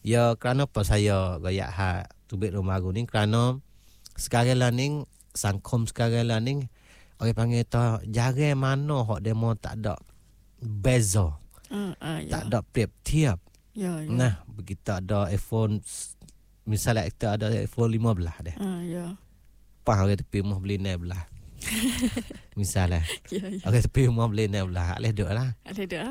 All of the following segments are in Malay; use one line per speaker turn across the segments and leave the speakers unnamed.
Ya kerana apa saya goyak hak tubik rumah baru ni kerana sekarang lah ni sangkom sekarang lah ni orang panggil tu jarang mana hak demo tak ada beza. Tak ada priap-tiap.
Ya.
Nah, begitu ada iPhone misalnya kita ada iPhone 15 dah.
Ya.
Pas orang tepi rumah beli naik belah. Misalnya.
Ya.
Orang tepi rumah beli naik belah. Alih duk lah.
Ada dah.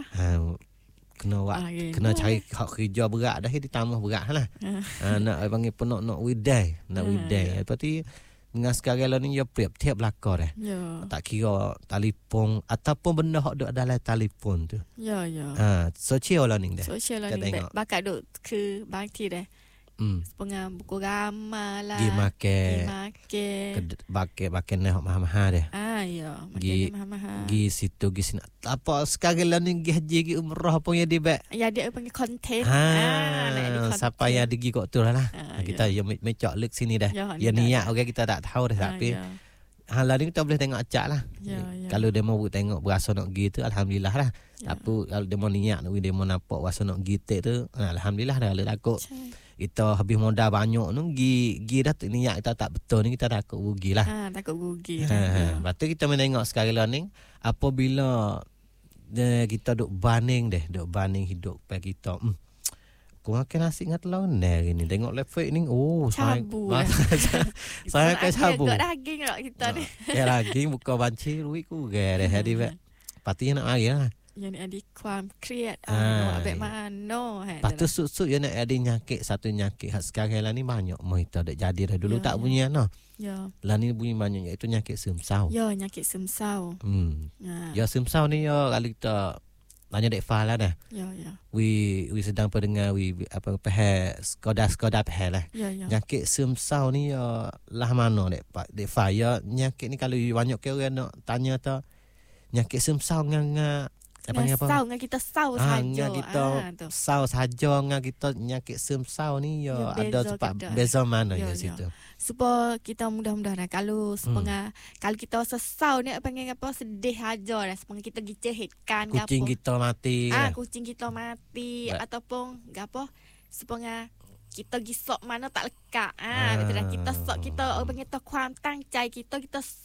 Kena cari hak kerja berat dah ditambah berat lah. Nak panggil pun nak weekday, Lepas tu dengan sekarang lah ni ya tiap belaka dah.
Ya.
Tak kira telefon ataupun benda hak duk dalam telefon tu.
Ya.
Sosial lah ni dah.
Sosial lah ni. Bakat duk ke bangti dah. Sepengah buku ramah lah.
Gi makan. Bakai nak mahal-mahal dah.
Ya. Makan mahal-mahal.
Gi situ gi sini. Apa sekarang lah ni gi haji gi umrah pun ya dibek.
Ya dia panggil konten.
Siapa yang digi kok tu lah. Kita ya mecok lek sini dah. Ya niat okey kita tak tahu dah tapi hal ni kita boleh tengok acak lah. Kalau dia mau tengok berasa nak gi tu alhamdulillah lah. Tapi kalau dia mau niat dia mau nampak berasa nak gi tu alhamdulillah dah takut. Kita habis modal banyak tu gi dah niat kita tak betul ni kita takut rugi lah.
Takut rugi.
Lepas tu kita menengok sekarang lah ni apabila kita duk banding hidup kita. Aku makan nasi dengan telur ni tengok level ni
cabu.
Saya kan cabu.
Agak daging tak kita ni.
Daging buka banci ruik ku dah jadi pasti nak mari lah.
Yang ni ada kuam kreat abek mana
Patu sut-sut yang nak ada satu nyakit sekarang lah ni banyak kita dak jadi dah dulu tak punya no.
Ya.
Lah ni bunyi banyak iaitu nyakit semsau.
Ya, nyakit semsau.
Ya semsau ni ya kalau kita tanya dek Fah lah dah.
Ya.
We sedang pendengar apa peh Skoda peh lah.
Ya.
Nyakit semsau ni ya lah mana dek Fah ya nyakit ni kalau banyak ke orang nak tanya tu nyakit semsau dengan apa?
Dengan kita sau saja.
Kita sau saja dengan kita nyakit semsau ni ya ada tempat beza mana ya situ.
Supaya kita mudah-mudahan kalau sepengah kalau kita rasa sau ni panggil apa sedih aja dah sepengah kita gicehitkan
kucing kita mati.
Kucing kita mati ataupun gapo sepengah kita gisok mana tak lekak. Betul dah kita sok kita panggil tu kuam tang cai kita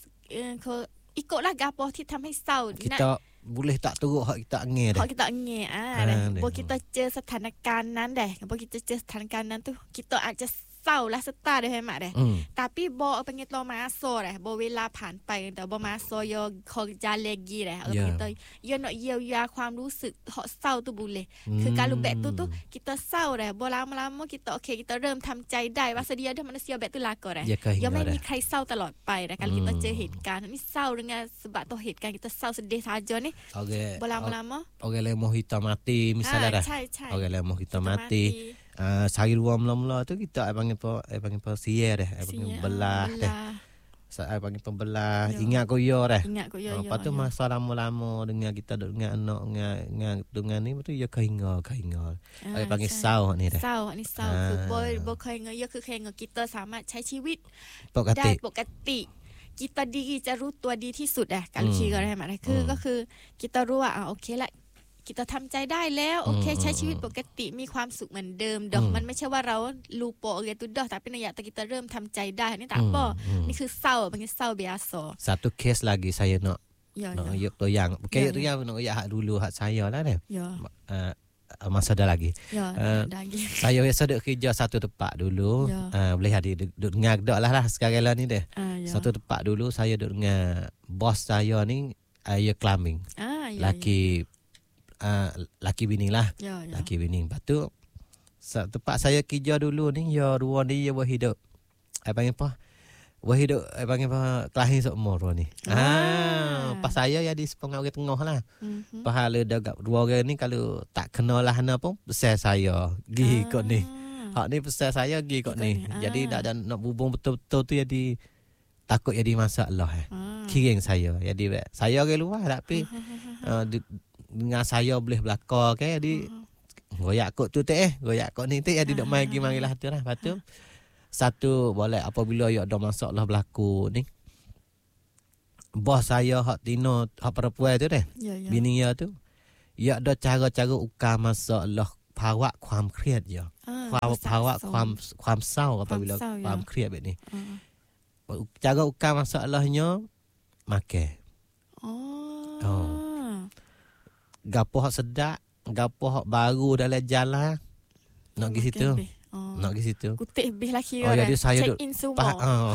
ikutlah gapoที่ทำให้เศร้า
kita boleh tak teruk hak kita angin dah.
Hak kita angin Bo kita เจอสถานการณ์นั้น Bo kita เจอสถานการณ์นั้น tu kita aja sau lah serta dah hemat dah. Tapi bo panggil tu masuk dah. Bo วลาผ่านไปแต่บ่มาโซโยขอจาเลกีdah. Kita ya nak ยียวยาความรู้สึกhakเศร้า tu boleh. คือ kalau back tu kita ศร้า dah. Bo lama-lama kita okey kita เริ่มทำใจได้ว่าเสียเด้อ manusia back tu lako dah. Ya ไม่มีใครเศร้าตลอดไปdah. Kalau kita เจอเหตุการณ์นี่เศร้า dengan sebab tu เหตุการณ์ kita เศร้า sedih saja ni. Bo lama-lama
orang lemah kita mati misalnya dah. Orang lemah kita mati. Sehari dua mula-mula tu kita panggil apa siar dah, panggil belah dah. Saya panggil pembelah, ingat koyo dah. Lepas tu masa lama-lama dengan kita dengan anak dengan ni betul ya keingat. Ai panggil sau ni dah.
Sau ni sauคือบ่เคยเงยคือเคยเงkita สามารถใช้ชีวิต
ได้
ปกติ kita diri จะรู้ตัวดีที่สุดkalau kiraได้มั้ยก็คือ kita รู้ว่าโอเคละkita ทำใจได้แล้วโอเคใช้ชีวิตปกติมีความสุขเหมือนเดิมดอกมันไม่ใช่ว่าเราลูโปgitu dah tapi ya kita เริ่มทำใจได้นี่tak apaนี่คือเศร้าpanggilเศร้า biasa
satu case lagi saya nak yukตัวอย่างtu yang nak hak dulu hak saya lah ni masa dah lagi saya biasa duduk kerja satu tempat dulu boleh ada duduk dengar dah sekarang lah ni dah satu tempat dulu saya duduk dengan bos saya ni climbing laki bini lah. Laki bini. Lepas tu tempat saya kerja dulu ni ya dua ni ya berhidup. Panggil apa? Berhidup panggil apa? Kelahi semua ni. Pas saya ya di sepengah orang tengah lah. Pahala dah dua orang ni kalau tak kenal lah pun besar saya gi kot ni. Hak ni besar saya gi kot ni. Jadi dah nak hubung betul-betul tu jadi takut jadi masalah. Kiring saya. Jadi saya orang luar tapi dengan saya boleh belakang jadi goyak kok tu goyak kok ni jadi dok mai gi marilah tu lah. Lepas tu satu boleh apabila ya ada masalah berlaku ni bos saya hak Tino hak perempuan tu bini dia tu ya ada cara-cara ukar masalah ภาวะความเครียดอยู่ภาวะความเศร้าapabila ความเครียดแบบนี้jaga ukar masalahnya makan gapo hak sedap gapo hak baru dalam jalan nak pergi situ nak pergi situ
kutip habis lah kira
jadi saya
check in semua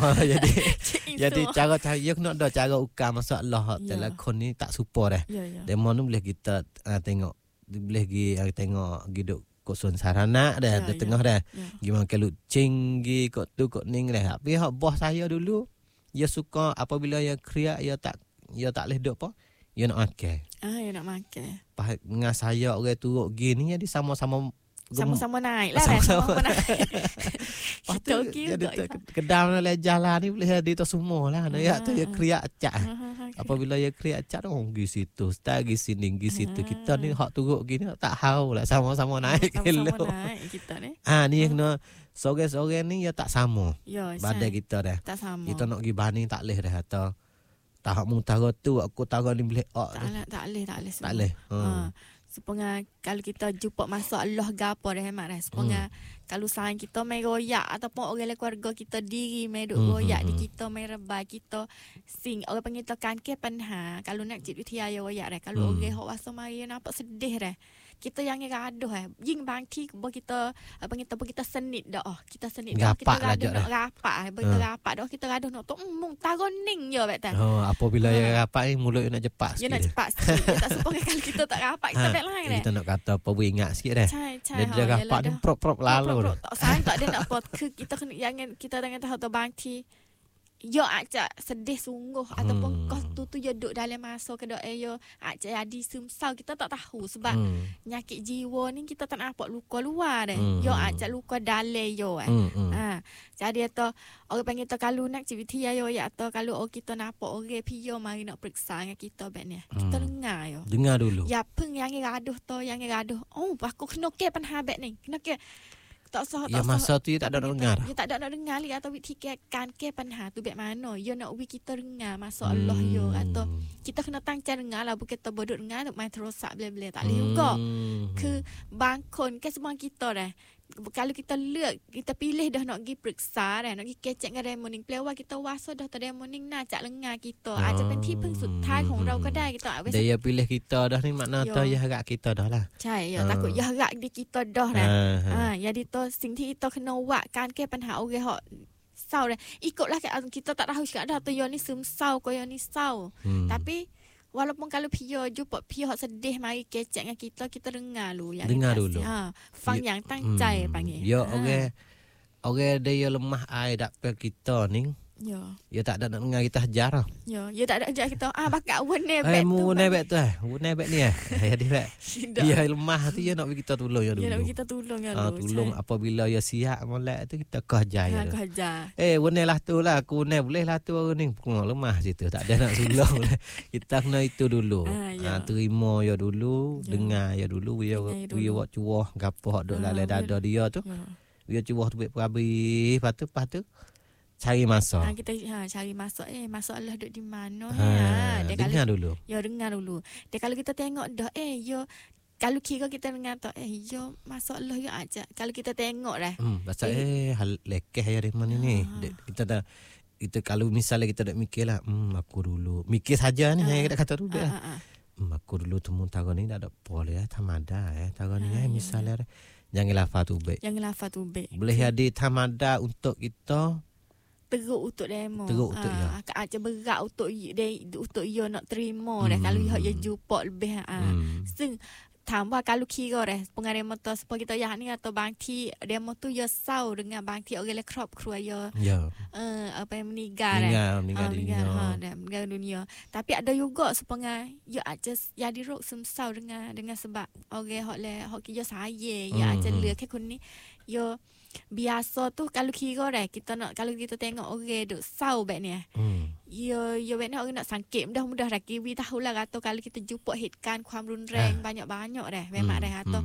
jadi cara saya nak dah cara ukar masalah dalam kon ni tak super dah demo ni boleh kita tengok boleh pergi tengok hidup kok sarana dah tengah dah gimana kalau cinggi kok tu kok ning dah tapi hak bos saya dulu dia suka apabila dia kriak dia tak leh duk apa dia nak makan
dia nak makan
pas dengan saya orang turut gini jadi sama-sama
naik lah sama-sama naik
kita jadi kedam dalam jalan ni boleh ada tu semua lah dia tu dia kriak acak apabila dia kriak acak pergi situ pergi sini pergi situ kita ni hak turut gini tak hau lah sama-sama naik
sama-sama naik kita ni
ni kena sore-sore ni dia tak sama badai kita dah
tak sama
kita nak pergi banding tak leh dah atau tahap mutara tu aku tara ni boleh
tak leh sepenga kalau kita jumpa masalah gapo dah hemat dah sepenga kalau sayang kita mai royak ataupun orang keluarga kita diri mai duk royak di kita mai rebai kita sing orang panggil tekan ke panha kalau nakจิตวิทยาroyak dah kalau orang hok wasa mari nampak sedih dah kita yang gaduh jing bangti bo kita kita senit dah kita senit dah kita gaduh nak rapat betul rapat dah kita gaduh nak tok mung taroning je betul
apabila ya rapat ni mulut nak cepat sikit
nak cepat sikit tak supaya kalau kita tak rapat kita tak lain
kita nak kata apa ingat sikit dah dia rapat ni prop lalu
tak sayang tak ada nak pot kita kena jangan kita dengan tahu bangti yo acak sedih sungguh ataupun kau tu yo duduk dalam masa kedok yo acak jadi sumsau kita tak tahu sebab nyakit jiwa ni kita tak nampak luka luar dah yo acak luka dalam yo jadi atau orang panggil tu kalau nak cerita yo ya atau kalau kita nampak orang pio mari nak periksa dengan kita bet ni kita dengar
dulu
ya peng yang gaduh aku kena ke panha bet ni kena ke
masa tu dia tak ada nak dengar.
Dia tak ada nak dengar lagi atau fikirkan ke panha tu baik mana. Dia nak kita dengar masalah yo atau kita kena tangcan dengar lah bukan kita bodok dengar main terosak bela-bela tak boleh juga. Ke bangkon ke semua kita dah. Kalau kita kita pilih dah nak pergi periksa dah nak pergi kecek dengan demoning plewa kita wasa dah tak demoning nak cak lengar kita ajaเป็นที่พึ่งสุดท้ายของเราก็ได้kita
dia pilih kita dah ni makna tu ya harap kita dah lah
ใช่takut ya harap di kita dah dah jadi tu สิ่งที่kita kena buatการแก้ปัญหาorang hok ศร้าdah ikutlah kita tak tahu cakap dah tu yo ni sumsau ko yo ni ศร้า tapi walaupun kalau pio jumpa pio sedih mari kecek dengan kita dengar dulu yang
dengar dulu
fang yang tangcai panggil
yo orang dia lemah ai dapat kita ni ya tak ada nak dengar kita hajar lah.
Ya tak ada ajar kita. Bakat wone bet tu.
Wone bet tu wone bet ni jadi bet. Dia lemah tu dia nak kita tolong ya dulu.
Ya nak kita tolong ya dulu.
Tolong apabila dia siap molek tu kita kehajar ya.
Kehajar.
Wone lah tu lah aku ne boleh lah tu ni lemah situ tak ada nak tolong. Kita kena itu dulu. Terima ya dulu, dengar ya dulu dia buat cuah gapo hak duk dalam dada dia tu. Dia cuah tu berabi lepas tu cari masa.
Kita cari masa masalah duduk di mana
dengar dulu.
Ya dengar dulu. Dia kalau kita tengok dah kalau kira kita dengar tak masalah yo aja. Kalau kita tengok dah.
Pasal hal lekeh ya di mana ni. Kita dah kita kalau misalnya kita dak mikirlah aku dulu. Mikir saja ni kita kata dulu aku dulu temu tagon ni dak ada boleh tamada tagon ni misalnya jangan lafaz tu baik.
Jangan lafaz tu baik.
Boleh ada tamada untuk kita
teruk untuk demo.
Teruk untuk ya.
Aja berat untuk dia nak terima dah kalau dia jumpa lebih Sing tambah kalau kira dah pengaruh motor supaya kita yang ni atau bangti demo tu ya sau dengan bangti orang crop crew ya. Apa yang meninggal meninggal dunia. Tapi ada juga supaya ya aja jadi rok semsau dengan sebab orang hok dia saya ya aja le ke kun ni yo biasa tu kalau kira kita nak kalau kita tengok orang duk sau bet ni ya bet ni orang nak sangkit mudah-mudah dah kiwi tahulah kata kalau kita jumpa hitkanความรุนแรง banyak-banyak dah memang dah atau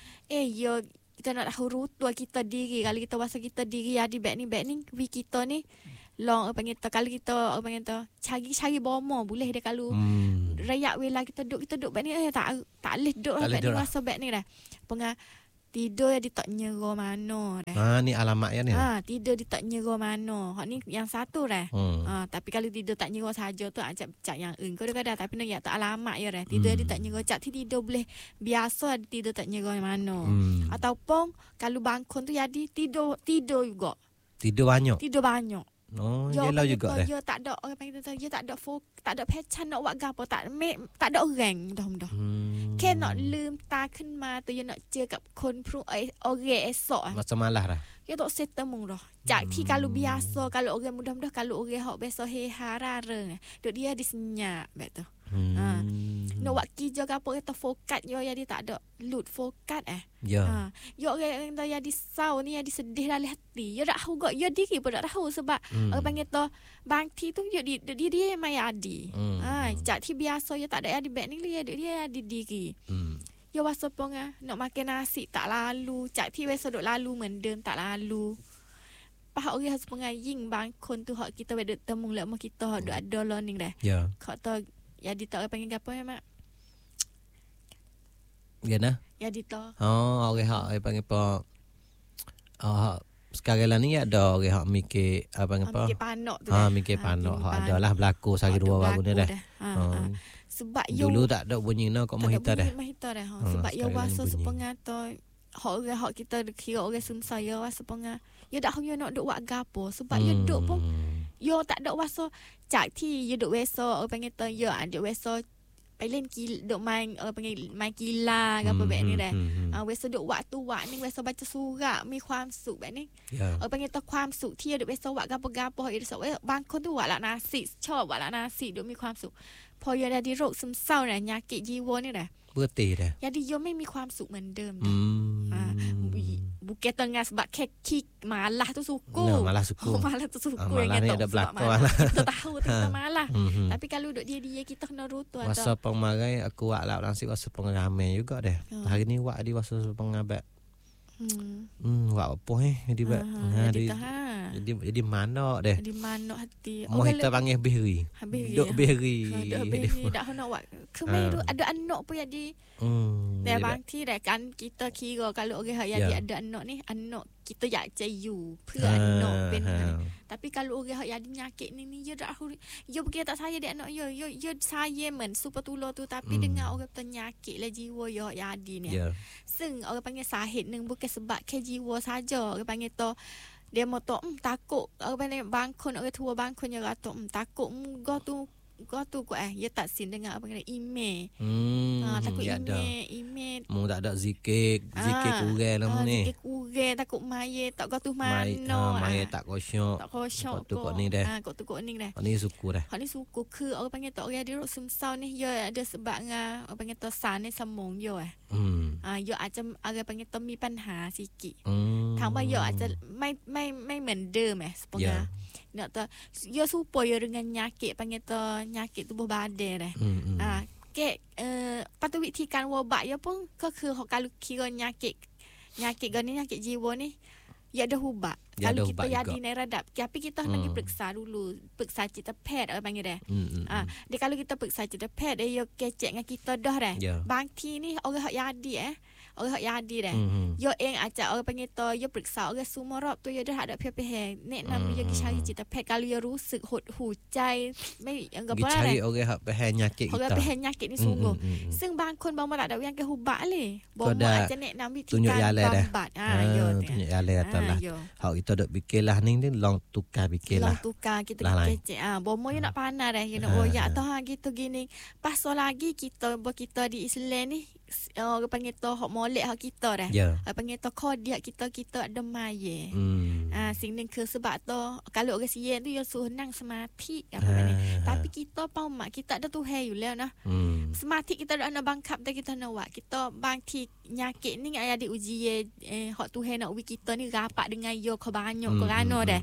ya kita nak tahu rutua kita diri kalau kita rasa kita diri ada bet ni kita ni long panggil kalau kita panggil cari bomo boleh dia kalau rayak wela kita duk bet ni tak leh duk bet ni rasa bet ni dah Tidur di tak nyera mano dah.
Ni alamat ya ni.
Tidur di tak nyera mano. Hak ni yang satu dah. Tapi kalau tidur tak nyera saja tu ajak cak yang kadang-kadang tapi nak ya tak alamat ya dah. Tidur di tak nyera cak tidur boleh biasa tidur tak nyera mano. Ataupun kalau bangkon tu jadi tidur juga.
Tidur banyak. Yelah juga dah.
Ya tak ada orang panggil tu, ya tak ada pecan nak buat gapo, tak ada orang dah. Kan nak lem taขึ้นมาตัวya nak เจอกับคนพรุ่งorang esok
macam malas dah.
Ya tak setemu dah. Jadi kalau biasa, kalau orang mudah-mudah, kalau orang hok biasa heha rareng, duk dia disenyap betul. Nak buat kerja ke apa kata fokat yo ya dia tak ada load fokat
Ya.
Yo orang yang di sau ni yang disedih dalam hati. Yo dak tahu gak yo diri pun dak tahu sebab orang panggil tu bangti tu yo dia mai adi. Jadi biasa yo tak ada adi back ni dia adi diri. Yo wasa ponga nak makan nasi tak lalu, cak ti wasa duk lalu mendem tak lalu. Pahak orang harus pengaying bangkon tu hak kita wedok temu lek mak kita hak duk ada lo ning dah.
Ya.
Kak tu ya di tak panggil apa ya mak?
Ya nah.
Ya di tak.
Orang hak panggil apa? Sekarang lah ni ada orang hak mikir apa?
Mikir panok tu dah.
Mikir panok hak adalah berlaku sehari dua baru ni dah.
Sebab
dulu tak ada bunyi nak kat mahita dah.
Sebab ya wasa sepengato hak kita kira orang sumsa ya wasa penga. Ya dak hanya nak duk buat gapo sebab ya duk pun ya tak ada wasa cak ti ya duk wasa orang panggil tu ya ada wasa Pailen duk main panggil main kila gapo bek ni dah. Wasa duk waktu ni wasa baca surat mi ความสุข แบบนี้ panggil tu ความสุข ที่ duk wasa วัด gapo-gapo อีก บางคน tu วัด ละ nasi ชอบ วัด ละ nasi ด มี ความ สุข พอ ya ได้ โรค ซึมเศร้า เนี่ย nyakit จีวนี่ dah
เบื่อตีเด้
jadi ย ไม่ มี ความ สุข เหมือน เดิม bukan tengah sebab kek malah tu suku.
Malah suku.
Malah tu suku
yang
kita
ada belakang.
Kita tahu kita malah. Tapi kalau duk dia kita kena rutu
atau. Wasa pengmarai aku wak lap nasi wasa pengamai juga deh. Hari ni wak di wasa pengabak. Wak apa di bak. Jadi mana deh.
Di mana hati.
Mau kita panggil beri. Duk beri.
Dak nak wak. Kemai tu ada anak pun jadi. Dia bangti dah kan kita kira kalau orang yang ada anak ni, anak kita yak cayu, พื่อ anak ben. Tapi kalau orang yang ada nyakit ni dia dak dia pergi tak saya dia anak dia saya men super tulo tu tapi dengan orang penyakit lah jiwa yang ada ni.ซึ่ง orang panggil sahihนึง bukan sebab ke jiwa saja. Orang panggil tu dia mau tu takut orang panggil bangkon orang tua bangkon dia kata takut kau tu ya tak sin dengan apa kena email. Takut email.
Mu tak ada zikir kurang lah ni.
Zikir kurang takut maye tak kau tu mana.
Maye tak kosyok.
Tu kau ni dah. Kau tu kau ni dah.
Ni suku dah.
Ni suku ke orang panggil tak orang dia rok sumsau ni ya ada sebab ngah orang panggil tu san ni semong yo yo อาจจะ orang panggil tu mi ปัญหา sikit. ถามว่า yo อาจจะ ไม่เหมือนเดิมsepengah. Nak tu yo supaya dengan nyakit panggil tu nyakit tubuh badan dah. Patut วิธีการวบะya pun ก็คือ kalau kira nyakit gani nyakit jiwa ni ya ada ubat. Kalau kita jadi naik radap, tapi kita nak periksa dulu, periksa citapet orang panggil dah. Dia kalau kita periksa citapet dia kecek dengan kita dah dah. Bangti ni orang hak jadi orang hak jadi dah. Yo eng ajak orang panggil tu, yo periksa orang semua rap tu yo dah ada pihak nek nam yo cari citapet kalau yo รู้สึก หดหู่ใจ ไม่อย่างกับว่า
cari orang hak pihak nyakit kita.
Orang pihak nyakit ni sungguh. ซึ่งบางคนบางมาtak ada yang ke ubat le. Bawa aja nek nam วิธีการบำบัด yo
tunjuk jalan atas hak kita duk fikirlah ni long tukar fikirlah.
Long tukar kita kecek. Bomo yo nak panah dah. Yo nak royak tu gitu gini. Pasal lagi kita di Islam ni orang panggil tu hak molek hak kita dah. Orang panggil tu kodiak kita ada maye. Sing ni ke sebab tu kalau orang siang tu yo suruh nang semati apa ni. Tapi kita pau mak kita ada Tuhan you lah nah. Semati kita ada bangkap dah kita nak buat. Kita bangti nyakit ni ayah di uji hak Tuhan nak uji kita ni rapat dengan yo kebanyak kerana dah.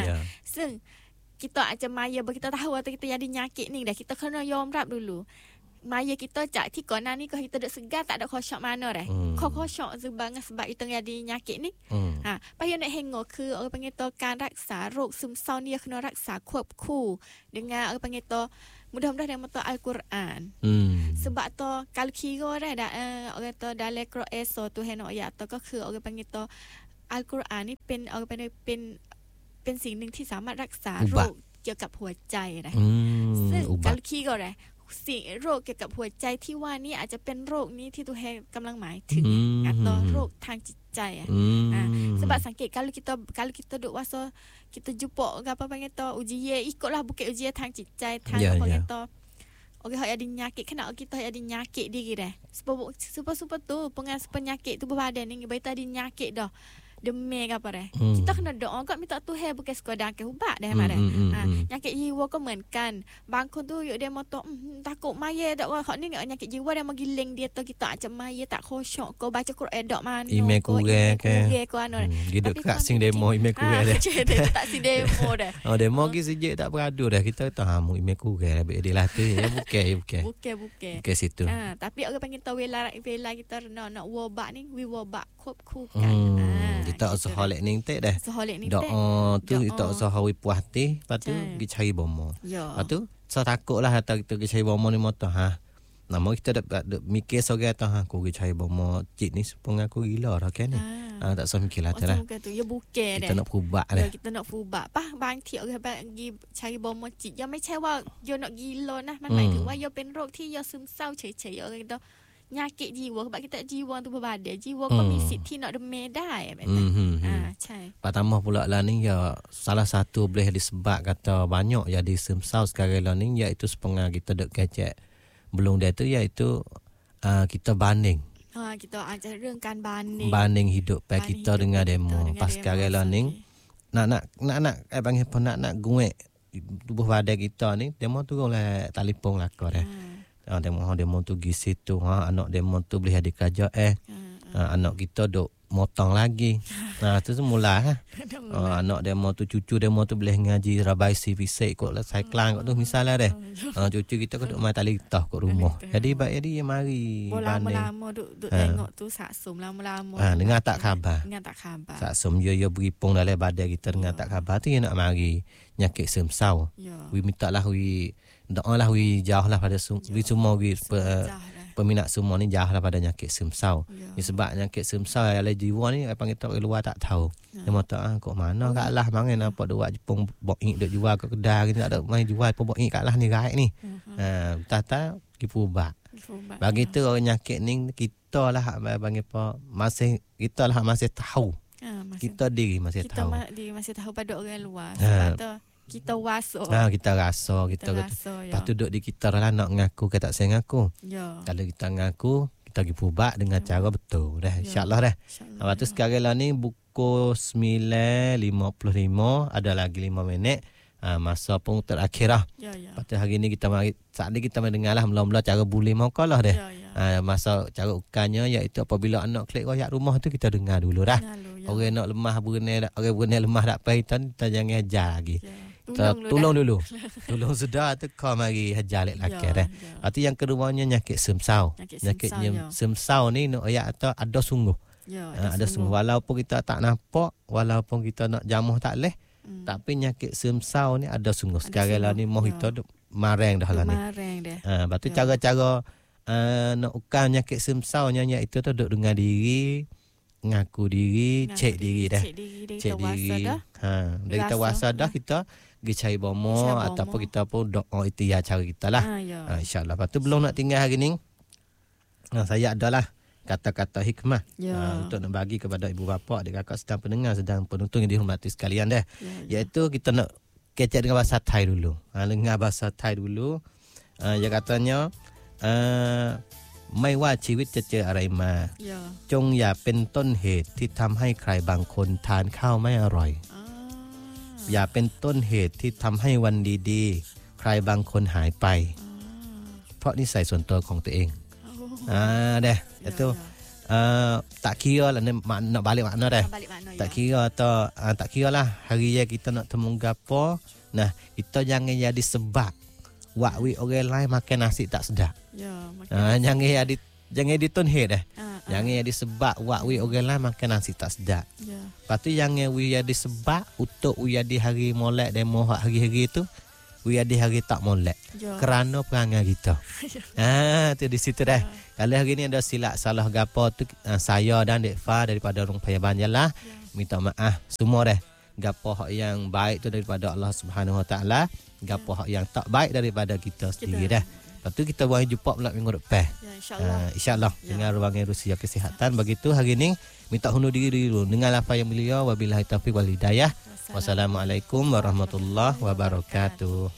ซึ่ง kita aja maya kita tahu atau kita jadi nyakit ni dah kita kena yom rap dulu. maya kita cak ti kona ni kalau kita duk segar tak ada khusyuk mana dah. Khusyuk sebab itu yang ada nyakit ni. Payah nak hengok ke orang panggil tu kan raksa rok sumsau ni kena raksa kuap ku dengan orang panggil tu mudah-mudahan dia mata Al-Quran. Sebab tu kalau kira dah orang tu dalam Quran so tu henok ya tuก็คือorang panggil tu Al-Quran นี่เป็นเอาเป็นสิ่งหนึ่งที่สามารถรักษาโรคเกี่ยวกับหัวใจนะซึ่งการคิดก็ได้สิ่งโรคเกี่ยวกับหัวใจที่ว่านี่อาจจะเป็นโรคนี้ที่ตัวเองกำลังหมายถึงatauโรคทางจิตใจsebab sangkit kalau kita duk wasa kita jumpa apa panggil tu ujian ikutlah bukit ujian tang cicai tang apa panggil tu orang yang ada nyakit kena kita yang ada nyakit diri dah sebab tu penyakit tu berbadan ni baik tadi nyakit dah demam ke apa dah kita kena doa kat minta Tuhan bukan sekadar ke ubat dah mak dah nyakit jiwaก็เหมือนกันบางคนtu dia motor takut maya dak hak ni nyakit jiwa dia magiling dia tu kita macam maya tak khusyuk kau baca Quran dak mana
email kurang ke
kau anu
gitu kat sing demo email kurang dah
tak si demo dah
demo ki sejak tak beradu dah kita tahu email kurang dah dia lah tu bukan situ
tapi orang panggil tahu wela kita nak wabak ni wabak kubkan
kita usah holek ning tek dah. Doa tu kita usah hawi puas hati, lepas tu pergi cari bomo. Lepas tu saya takutlah kata kita pergi cari bomo ni motor Nama kita dak mikir sogai tu aku pergi cari bomo cik ni sepung aku gila dah kan ni. Tak usah mikirlah tu lah.
Ya bukan dah.
Kita nak berubah dah.
Kita nak berubah. Bang ti orang pergi cari bomo cik. Yaไม่ใช่ว่าโยnak gila nah. มันหมายถึงว่าโยเป็นโรคที่โยซึมเศร้าเฉยๆorang tu nyakit jiwa sebab kita jiwa tu berbada jiwa kau misi ti nak demam dah cai
pertama pula lah ni ya salah satu boleh disebab kata banyak jadi semsau sekarang lah ni iaitu sepengah kita dek kecek belum dia tu iaitu kita banding
kita ajar เรื่องการ banding
hidup kita dengan demo pas sekarang lah ni nak panggil apa nak guek tubuh badan kita ni demo tu oleh telefon lah kau dah demo tu pergi situ anak demo tu boleh ada kerja anak kita duk motong lagi tu semula anak demo tu cucu demo tu boleh ngaji rabai fisik kot lah cycling kot tu misalnya deh cucu kita kot duk main tali tah kot rumah jadi mari
lama-lama duk tengok tu saksum lama-lama
dengar tak khabar saksum yo beripung dalam badan kita dengar tak khabar tu nak mari nyakit semsau we minta lah we doa lah we jauh lah pada semua we peminat semua ni jauh lah pada nyakit semsau ni sebab nyakit semsau ala jiwa ni apa kita orang luar tak tahu dia mata kok mana kat lah mangai nampak dua Jepun boing duk jual kat kedai ni tak ada main jual pun boing kat lah ni gaik ni tata kipubak bagi tu orang nyakit ni kita lah panggil apa masih kita lah masih tahu kita diri masih tahu
kita masih tahu pada orang luar sebab tu kita rasa lepas tu duduk di kita lah nak ngaku ke tak saya ngaku kalau kita ngaku kita pergi pubak dengan cara betul dah insyaAllah dah lepas tu sekarang lah ni pukul 9.55 ada lagi 5 minit masa pun terakhir lah lepas tu hari ni kita mari saat ni kita mendengar lah mula-mula cara bully mauka lah dah masa cara ukannya iaitu apabila anak klik royak rumah tu kita dengar dulu dah orang nak lemah berenai lemah tak pahit kita jangan ajar lagi tolong dulu tolong sudah tu kau mari hajar lelaki dah lepas tu yang keduanya nyakit semsau nyakit semsau ni nak ayat atau ada sungguh ada sungguh walaupun kita tak nampak walaupun kita nak jamuh tak leh tapi nyakit semsau ni ada sungguh sekarang lah ni mau kita marang dah lah ni lepas tu cara-cara nak ukam nyakit semsau nya itu tu duduk dengan diri ngaku diri cek diri dah cek diri dari kita wasa dah kita pergi cari bomo ataupun kita pun doa itu ya cara kita lah insyaAllah. Lepas tu belum nak tinggal hari ni saya adalah kata-kata hikmah untuk nak bagi kepada ibu bapa adik kakak sedang pendengar sedang penonton yang dihormati sekalian dah iaitu kita nak kecek dengan bahasa Thai dulu dengar bahasa Thai dulu dia katanya ไม่ว่าชีวิตจะเจออะไรมาจงอย่าเป็นต้นเหตุที่ทำให้ใครบางคนทานข้าวไม่อร่อยอย่าเป็นต้นเหตุที่ทำให้วันดีๆใครบางคนหายไปเพราะนิสัยส่วนตัวของตัวเองdeh itu tak kira lah nak balik makna dah tak kira atau tak kira lah hari yang kita nak temu gapo nah kita jangan jadi sebab wakwi orang lain makan nasi tak sedap
Jangan ditonhe dah. Jangan disebab wak we orang lain makan nasi tak sedap. Lepas tu jangan we ada sebab untuk we ada hari molek demo hari-hari tu we ada hari tak molek. Kerana perangai kita. Tu di situ dah. Kalau hari ni ada silap salah gapo tu saya dan Dek Fa daripada Orang Paya Banjarlah minta maaf semua dah. Gapo hak yang baik tu daripada Allah Subhanahu Wa Taala, gapo hak yang tak baik daripada kita sendiri dah. Lepas tu kita buat jumpa pula minggu depan. InsyaAllah. Dengan ruangan Rusia Kesihatan. Begitu hari ni minta hundur diri dulu. Dengan apa yang beliau. Wabillahi taufiq wal hidayah. Wassalamualaikum warahmatullahi wabarakatuh.